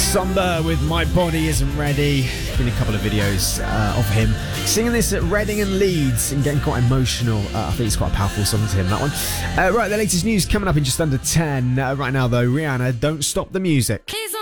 Somber with My Body Isn't Ready. Been a couple of videos of him singing this at Reading and Leeds and getting quite emotional. I think it's quite a powerful song to him, that one. Right, the latest news coming up in just under 10. Right now, though, Rihanna, Don't Stop the Music. Please